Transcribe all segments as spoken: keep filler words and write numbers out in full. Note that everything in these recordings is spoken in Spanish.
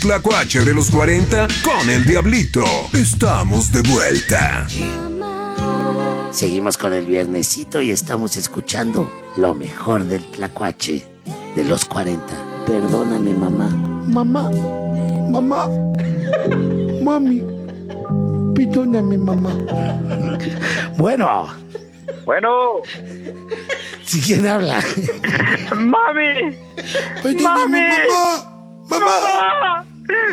Tlacuache de los cuarenta con el Diablito. Estamos de vuelta. Seguimos con el viernesito y estamos escuchando lo mejor del Tlacuache de los cuarenta. Perdóname, mamá. Mamá, mamá, mami, perdóname, mamá. Bueno. Bueno. ¿Sí, quién habla? ¡Mami! Perdóname, ¡Mami! mamá, mamá.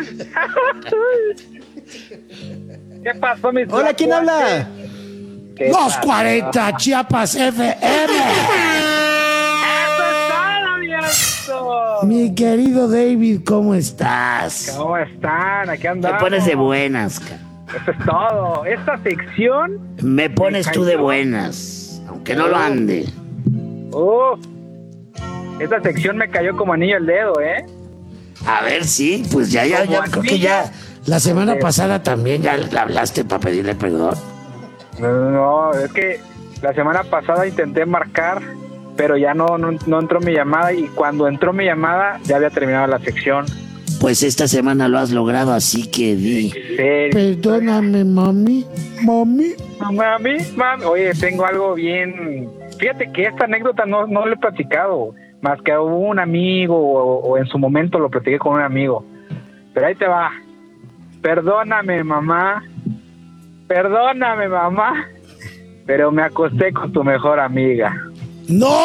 ¿Qué pasó, mis Hola, ¿quién habla? Los cuarenta, Chiapas F M. ¡Eso es todo, viejo! Mi querido David, ¿cómo estás? ¿Cómo están? Aquí Me andamos. pones de buenas, ca- Eso es todo. Esta sección... Me pones tú de buenas, aunque no lo ande. Uf. Esta sección me cayó como anillo al dedo, ¿eh? A ver, sí, pues ya, ya, ya, creo que ya. La semana pasada también ya le hablaste para pedirle perdón. No, no, es que la semana pasada intenté marcar, pero ya no, no, no entró mi llamada, y cuando entró mi llamada ya había terminado la sección. Pues esta semana lo has logrado, así que di. Sí. Perdóname, mami, mami. Mami, mami, oye, tengo algo bien... Fíjate que esta anécdota no, no lo he platicado, más que hubo un amigo, o, o en su momento lo platiqué con un amigo. Pero ahí te va. Perdóname, mamá. Perdóname, mamá. Pero me acosté con tu mejor amiga. ¡No!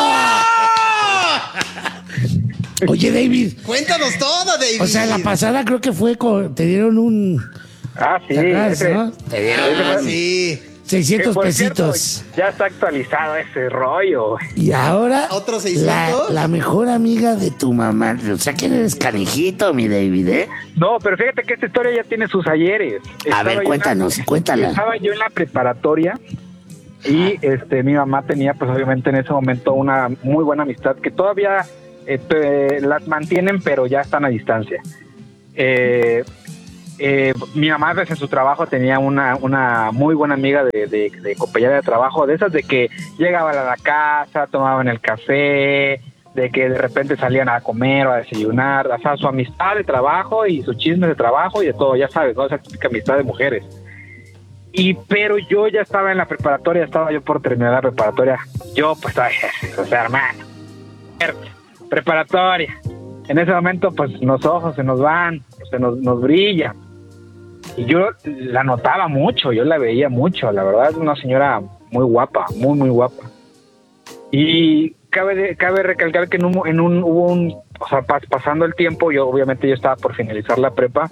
Oye, David. Cuéntanos todo, David. O sea, la pasada creo que fue con... Te dieron un... Ah, sí. ¿Te acuerdas, ese- no? Te dieron Ah, un sí. que, seiscientos por cierto, pesitos. ya está actualizado ese rollo. Y ahora... ¿Otros la, seiscientos? la mejor amiga de tu mamá. O sea, que eres canijito, mi David, ¿eh? No, pero fíjate que esta historia ya tiene sus ayeres. A Estaba ver, yo en la- cuéntanos, cuéntala. Estaba yo en la preparatoria y este mi mamá tenía, pues obviamente en ese momento, una muy buena amistad que todavía este, las mantienen, pero ya están a distancia. Eh, eh, mi mamá desde en su trabajo tenía una, una muy buena amiga de, de, de compañera de trabajo, de esas de que llegaban a la casa, tomaban el café, de que de repente salían a comer o a desayunar, o sea, su amistad de trabajo y su chisme de trabajo y de todo, ya sabes, ¿no? Esa típica amistad de mujeres. Y pero yo ya estaba en la preparatoria, estaba yo por terminar la preparatoria. Yo, pues, ay, o sea, hermano, preparatoria. En ese momento, pues, los ojos se nos van, se nos, nos brilla. Y yo la notaba mucho, yo la veía mucho, la verdad es una señora muy guapa, muy, muy guapa. Y cabe, de, cabe recalcar que en un, en un hubo un, o sea, pas, pasando el tiempo, yo obviamente yo estaba por finalizar la prepa.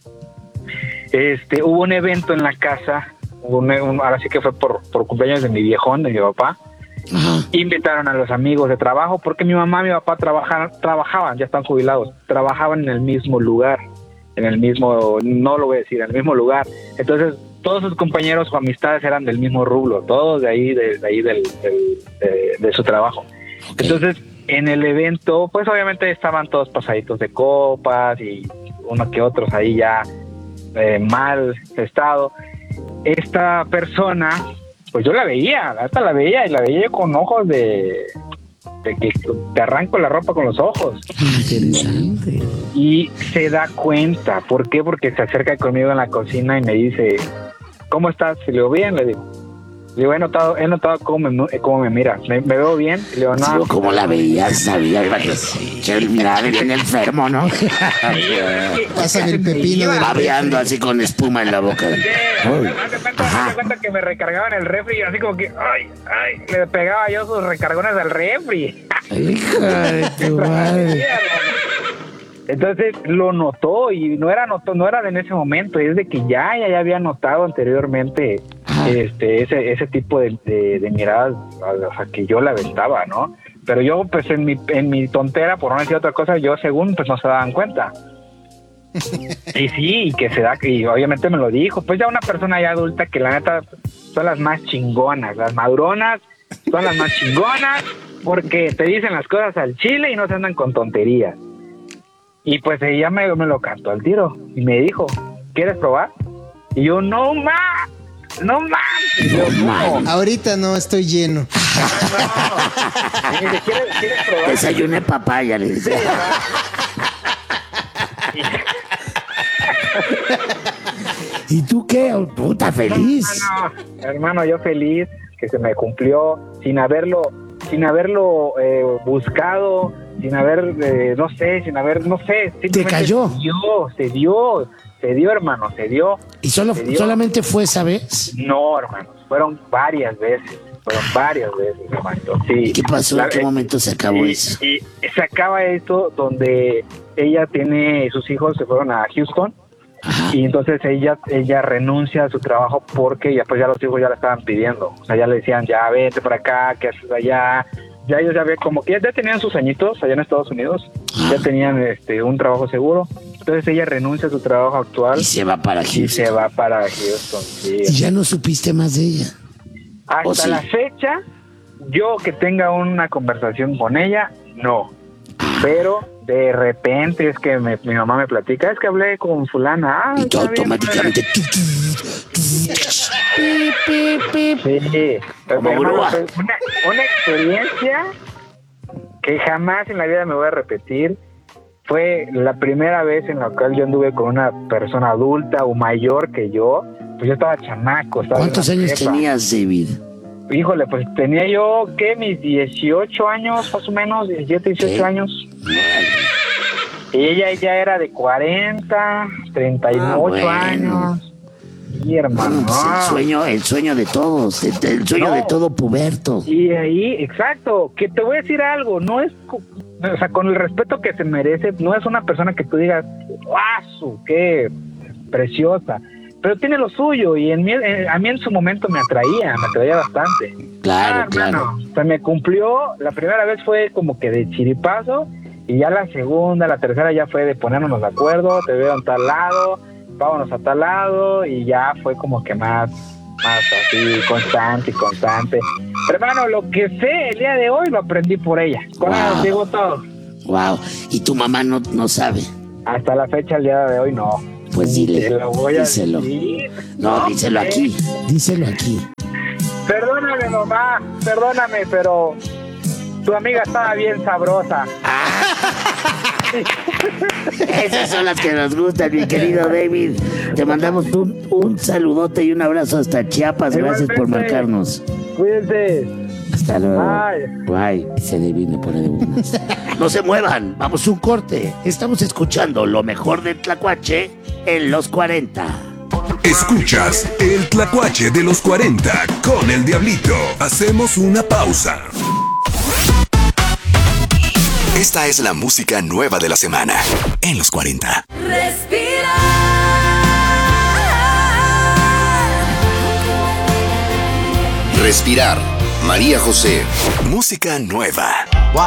Este, hubo un evento en la casa, un, un, ahora sí que fue por, por cumpleaños de mi viejón, de mi papá. Ajá. Invitaron a los amigos de trabajo, porque mi mamá y mi papá trabajaban, trabajaban, ya están jubilados, trabajaban en el mismo lugar, en el mismo, no lo voy a decir, en el mismo lugar. Entonces, todos sus compañeros o amistades eran del mismo rubro, todos de ahí, de, de ahí del, del, de, de su trabajo. Okay. Entonces, en el evento, pues obviamente estaban todos pasaditos de copas y uno que otros ahí ya eh, mal estado. Esta persona, pues yo la veía, hasta la veía y la veía yo con ojos de, de que te arranco la ropa con los ojos. Interesante. Y se da cuenta. ¿Por qué? Porque se acerca conmigo en la cocina y me dice, ¿cómo estás? Y le digo, bien, le digo. Le digo, he notado, he notado cómo me, cómo me mira. ¿Me, me veo bien? Y le digo, no. Digo, ¿cómo la veías? Sabía que el mirar bien enfermo, ¿no? Pásame el pepino de la... Babeando así con espuma en la boca. Uy. Haz de cuenta, Ajá. haz de cuenta que me recargaban el refri y así como que, ay, ay, le pegaba yo sus recargones al refri. Hija de tu madre. Entonces lo notó y no era notó, no era de en ese momento, es de que ya, ya, ya había notado anteriormente este ese ese tipo de, de, de miradas, o sea, que yo la aventaba, ¿no? Pero yo, pues en mi en mi tontera, por no decir otra cosa, yo según, pues no se daban cuenta. Y sí, y que se da, y obviamente me lo dijo, pues ya una persona ya adulta que la neta son las más chingonas, las maduronas son las más chingonas, porque te dicen las cosas al chile y no se andan con tonterías. Y pues ella me, me lo cantó al tiro y me dijo, ¿quieres probar? Y yo, no más, no más. Y yo, ¿cómo? Ahorita no, estoy lleno. No. Y me dice, ¿quieres, ¿quieres probar? Desayuné papaya, le dice. ¿Y tú qué? Puta feliz. Hermano, hermano, yo feliz que se me cumplió sin haberlo, sin haberlo eh, buscado, sin haber, eh, no sé, sin haber, no sé. ¿Te cayó? Se dio, se dio, se dio, hermano, se dio. ¿Y solo, se dio. solamente fue esa vez? No, hermano, fueron varias veces. Fueron varias veces, hermano. Sí. ¿Y qué pasó? La- ¿En qué eh, momento se acabó y, eso? y se acaba esto donde ella tiene, sus hijos se fueron a Houston. Ajá. Y entonces ella ella renuncia a su trabajo porque ya pues ya los hijos ya la estaban pidiendo. O sea, ya le decían, ya vete para acá, ¿qué haces allá? Ya ellos ya ve como que ya, ya tenían sus añitos allá en Estados Unidos, ya tenían este un trabajo seguro. Entonces ella renuncia a su trabajo actual Y se va para y Houston. se va para Houston. Sí. ¿Y ya no supiste más de ella? Hasta ¿O sí? la fecha, yo que tenga una conversación con ella, no. Pero de repente es que me- mi mamá me platica, es que hablé con fulana. Ah, Y tú está bien, automáticamente... Pi, pi, pi. Sí, Como hermano, grúa. fue una, una experiencia que jamás en la vida me voy a repetir. Fue la primera vez en la cual yo anduve con una persona adulta o mayor que yo. Pues yo estaba chamaco. Estaba ¿Cuántos en la años prepa. tenías, David? Híjole, pues tenía yo, ¿qué? Mis dieciocho años, más o menos, diecisiete, dieciocho ¿Qué? años. Y ella ya era de cuarenta, treinta y ocho Ah, bueno. años. Y hermano. Pues el sueño, el sueño de todos, el, el sueño No. de todo puberto. Y ahí, exacto, que te voy a decir algo, no es, co- o sea, con el respeto que se merece, no es una persona que tú digas, ¡ah, su, qué preciosa! Pero tiene lo suyo y en mí, en- a mí en su momento me atraía, me atraía bastante. Claro, Ah, claro. hermano, se me cumplió, la primera vez fue como que de chiripazo y ya la segunda, la tercera ya fue de ponernos de acuerdo, te veo en tal lado, vámonos a tal lado y ya fue como que más, más así, constante y constante. Pero, hermano, lo que sé el día de hoy lo aprendí por ella. Con ella Wow. llegó todo. Wow. Y tu mamá no, no sabe. Hasta la fecha, el día de hoy, no. Pues dile, Te lo voy a díselo. decir. No, díselo sé. aquí. Díselo aquí. Perdóname, mamá, perdóname, pero tu amiga estaba bien sabrosa. Esas son las que nos gustan, mi querido David. Te mandamos un, un saludote y un abrazo hasta Chiapas. Gracias por Igualmente. marcarnos. Cuídense. Hasta luego. Bye. Bye. Dice David, me pone de buenas. No se muevan. Vamos un corte. Estamos escuchando lo mejor del Tlacuache en los cuarenta. Escuchas el Tlacuache de los cuarenta con el Diablito. Hacemos una pausa. Esta es la música nueva de la semana en los cuarenta. Respira. Respirar. María José. Música nueva.